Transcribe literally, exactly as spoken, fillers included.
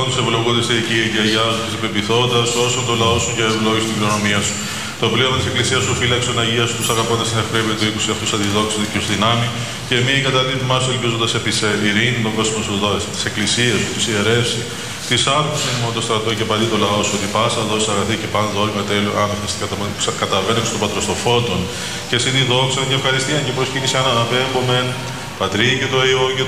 τους ευλογούντες εκεί και αγιάζουν τις υπεπιθώντας, όσων το λαό σου και ευλόγησαν την κληρονομία σου. Το πλοίο της Εκκλησίας σου φύλαξον Αγία σου, τους αγαπώντας την ευπρέπεια του οίκου σου, αυτούς αντιδόξους δικαιούς δυνάμει, και μη καταλήτημά σου ελπίζοντας επί σε ειρήνη τον κόσμο σου δώσει, της Εκκλησίας σου, τους ιερεύσει, της άρχους εν το στρατό και παντί το λαό σου, ότι πάσα δώσει αγαθή και πάντα δόλμα τέλειο άνθρας καταβαίνω στον πατροστοφώτων, και εσύ τη δόξα και ευχαριστία και προσκύνηση αναπέμπομεν, Πατρί και το Υιό και το